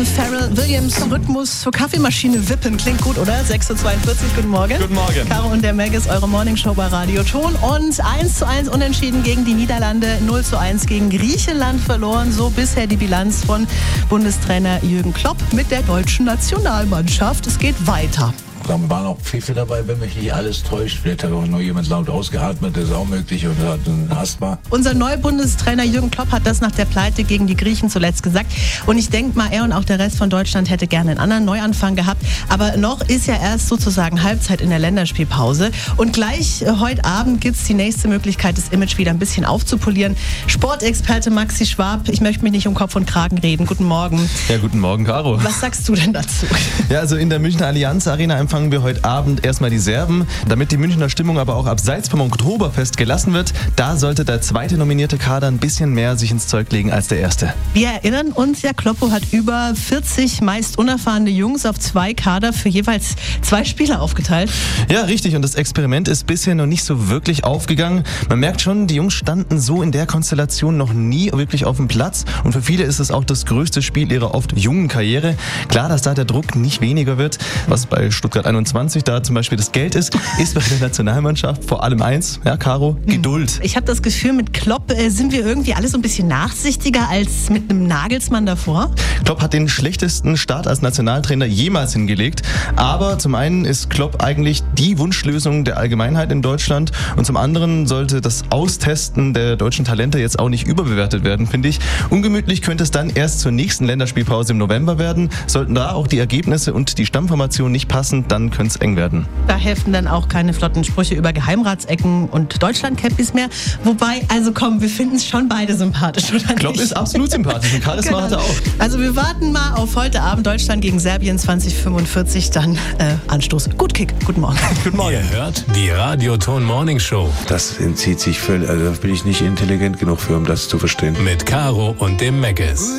Pharrell Williams Rhythmus zur Kaffeemaschine wippen. Klingt gut, oder? 6:42 Uhr, guten Morgen. Guten Morgen. Caro und der Meg ist eure Morningshow bei Radio Ton. Und 1:1 unentschieden gegen die Niederlande, 0:1 gegen Griechenland verloren. So bisher die Bilanz von Bundestrainer Jürgen Klopp mit der deutschen Nationalmannschaft. Es geht weiter. Da waren auch Pfiffe dabei, wenn mich nicht alles täuscht. Vielleicht hat auch noch jemand laut ausgeatmet, das ist auch möglich, und hat ein Asthma. Unser Neubundestrainer Jürgen Klopp hat das nach der Pleite gegen die Griechen zuletzt gesagt. Und ich denke mal, er und auch der Rest von Deutschland hätte gerne einen anderen Neuanfang gehabt. Aber noch ist ja erst sozusagen Halbzeit in der Länderspielpause. Und gleich heute Abend gibt es die nächste Möglichkeit, das Image wieder ein bisschen aufzupolieren. Sportexperte Maxi Schwab, ich möchte mich nicht um Kopf und Kragen reden. Guten Morgen. Ja, guten Morgen, Caro. Was sagst du denn dazu? Ja, also in der Münchner Allianz Arena empfangen wir heute Abend erstmal die Serben. Damit die Münchner Stimmung aber auch abseits vom Oktoberfest gelassen wird, da sollte der zweite nominierte Kader ein bisschen mehr sich ins Zeug legen als der erste. Wir erinnern uns, ja, Kloppo hat über 40 meist unerfahrene Jungs auf 2 Kader für jeweils 2 Spieler aufgeteilt. Ja, richtig. Und das Experiment ist bisher noch nicht so wirklich aufgegangen. Man merkt schon, die Jungs standen so in der Konstellation noch nie wirklich auf dem Platz. Und für viele ist es auch das größte Spiel ihrer oft jungen Karriere. Klar, dass da der Druck nicht weniger wird, was bei Stuttgart 21 da zum Beispiel das Geld ist bei der Nationalmannschaft vor allem eins, ja, Caro, Geduld. Ich habe das Gefühl, mit Klopp sind wir irgendwie alle so ein bisschen nachsichtiger als mit einem Nagelsmann davor. Klopp hat den schlechtesten Start als Nationaltrainer jemals hingelegt. Aber zum einen ist Klopp eigentlich die Wunschlösung der Allgemeinheit in Deutschland. Und zum anderen sollte das Austesten der deutschen Talente jetzt auch nicht überbewertet werden, finde ich. Ungemütlich könnte es dann erst zur nächsten Länderspielpause im November werden. Sollten da auch die Ergebnisse und die Stammformation nicht passen, dann könnte es eng werden. Da helfen dann auch keine flotten Sprüche über Geheimratsecken und Deutschland-Cappies mehr. Wobei, also komm, wir finden es schon beide sympathisch, oder Klopp nicht? ist absolut sympathisch und Charisma hat er auch. Also wir warten mal auf heute Abend Deutschland gegen Serbien 2045, dann Anstoß. Gut Kick, guten Morgen. Guten Morgen. Ihr hört die Radio Ton Morning Show Das entzieht sich völlig, also da bin ich nicht intelligent genug für, um das zu verstehen. mit Caro und dem Meggis.